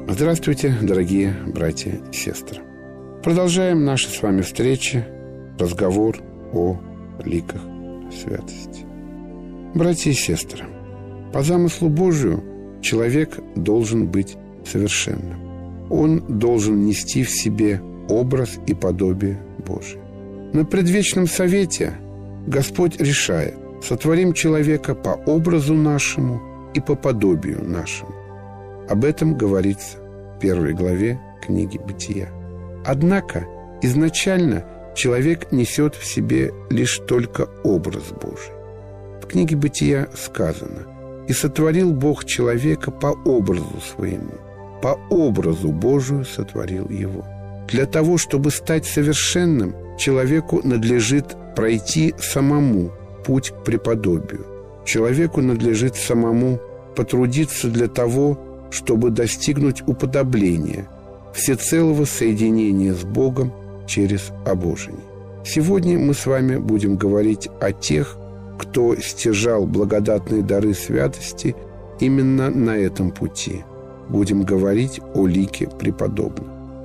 Здравствуйте, дорогие братья и сестры. Продолжаем наши с вами встречи, разговор о ликах святости. Братья и сестры, по замыслу Божию человек должен быть совершенным. Он должен нести в себе образ и подобие Божие. На предвечном совете Господь решает: сотворим человека по образу нашему и по подобию нашему. Об этом говорится в 1 главе книги «Бытия». Однако изначально человек несет в себе лишь только образ Божий. В книге «Бытия» сказано: «И сотворил Бог человека по образу своему, по образу Божию сотворил его». Для того, чтобы стать совершенным, человеку надлежит пройти самому путь к преподобию. Человеку надлежит самому потрудиться для того, чтобы достигнуть уподобления, всецелого соединения с Богом через обожение. Сегодня мы с вами будем говорить о тех, кто стяжал благодатные дары святости именно на этом пути. Будем говорить о лике преподобных.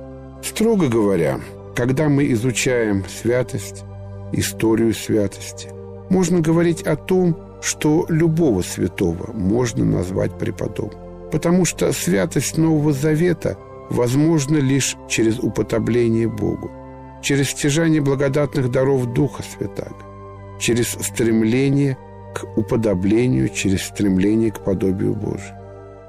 Строго говоря, когда мы изучаем святость, историю святости, можно говорить о том, что любого святого можно назвать преподобным. Потому что святость Нового Завета возможна лишь через уподобление Богу, через стяжание благодатных даров Духа Святаго, через стремление к уподоблению, через стремление к подобию Божию.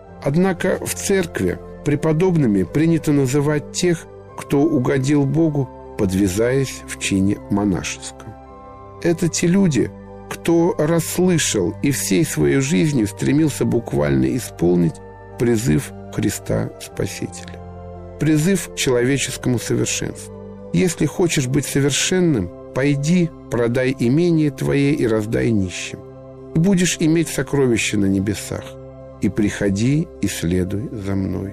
Однако в церкви преподобными принято называть тех, кто угодил Богу, подвязаясь в чине монашеском. Это те люди, кто расслышал и всей своей жизнью стремился буквально исполнить призыв Христа Спасителя. Призыв к человеческому совершенству. Если хочешь быть совершенным, пойди, продай имение твое и раздай нищим. И будешь иметь сокровища на небесах. И приходи и следуй за мной.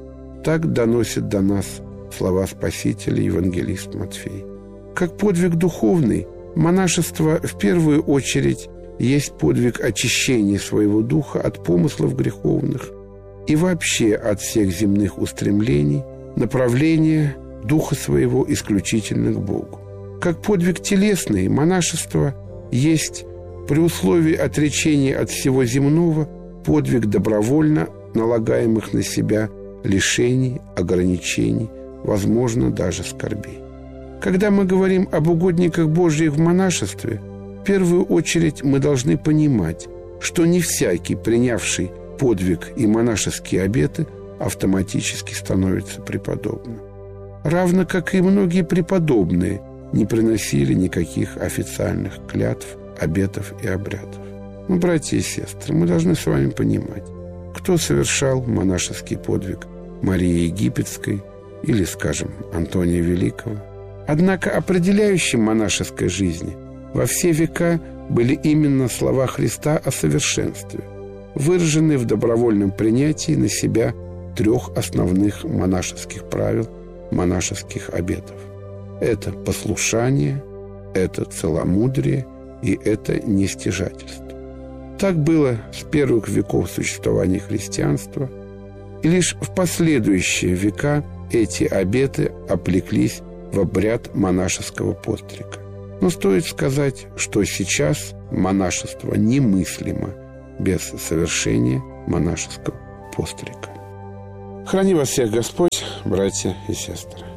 Так доносит до нас слова Спасителя евангелист Матфей. Как подвиг духовный, монашество в первую очередь есть подвиг очищения своего духа от помыслов греховных и вообще от всех земных устремлений, направления духа своего исключительно к Богу. Как подвиг телесный, монашество есть, при условии отречения от всего земного, подвиг добровольно налагаемых на себя лишений, ограничений, возможно, даже скорбей. Когда мы говорим об угодниках Божьих в монашестве, в первую очередь мы должны понимать, что не всякий, принявший подвиг и монашеские обеты, автоматически становится преподобным. Равно как и многие преподобные не приносили никаких официальных клятв, обетов и обрядов. Но, братья и сестры, мы должны с вами понимать, кто совершал монашеский подвиг Марии Египетской или, скажем, Антония Великого. Однако определяющим монашеской жизни во все века были именно слова Христа о совершенстве, выраженные в добровольном принятии на себя 3 основных монашеских правил, монашеских обетов. Это послушание, это целомудрие и это нестяжательство. Так было с первых веков существования христианства, и лишь в последующие века эти обеты облеклись в обряд монашеского пострига. Но стоит сказать, что сейчас монашество немыслимо без совершения монашеского пострига. Храни вас всех Господь, братья и сестры.